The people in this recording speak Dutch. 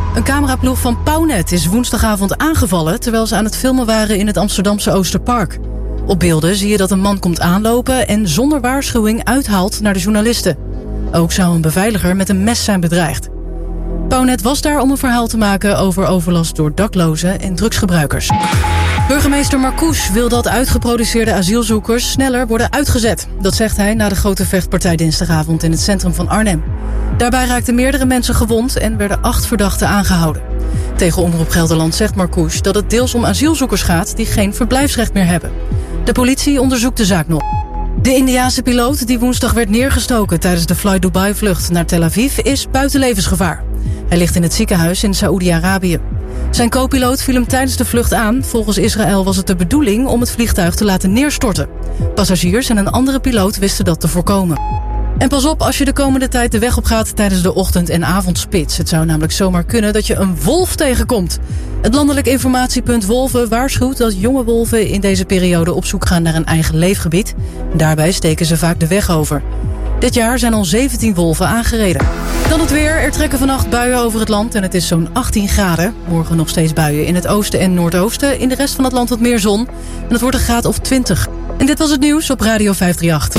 Een cameraploeg van Pownet is woensdagavond aangevallen terwijl ze aan het filmen waren in het Amsterdamse Oosterpark. Op beelden zie je dat een man komt aanlopen en zonder waarschuwing uithaalt naar de journalisten. Ook zou een beveiliger met een mes zijn bedreigd. Pownet was daar om een verhaal te maken over overlast door daklozen en drugsgebruikers. Burgemeester Marcouch wil dat uitgeproduceerde asielzoekers sneller worden uitgezet. Dat zegt hij na de grote vechtpartij dinsdagavond in het centrum van Arnhem. Daarbij raakten meerdere mensen gewond en werden 8 verdachten aangehouden. Tegen Omroep Gelderland zegt Marcouch dat het deels om asielzoekers gaat die geen verblijfsrecht meer hebben. De politie onderzoekt de zaak nog. De Indiase piloot die woensdag werd neergestoken tijdens de Fly Dubai-vlucht naar Tel Aviv is buiten levensgevaar. Hij ligt in het ziekenhuis in Saoedi-Arabië. Zijn co-piloot viel hem tijdens de vlucht aan. Volgens Israël was het de bedoeling om het vliegtuig te laten neerstorten. Passagiers en een andere piloot wisten dat te voorkomen. En pas op als je de komende tijd de weg op gaat tijdens de ochtend- en avondspits. Het zou namelijk zomaar kunnen dat je een wolf tegenkomt. Het landelijk informatiepunt Wolven waarschuwt dat jonge wolven in deze periode op zoek gaan naar een eigen leefgebied. Daarbij steken ze vaak de weg over. Dit jaar zijn al 17 wolven aangereden. Dan het weer. Er trekken vannacht buien over het land en het is zo'n 18 graden. Morgen nog steeds buien in het oosten en noordoosten. In de rest van het land wat meer zon. En het wordt een graad of 20. En dit was het nieuws op Radio 538.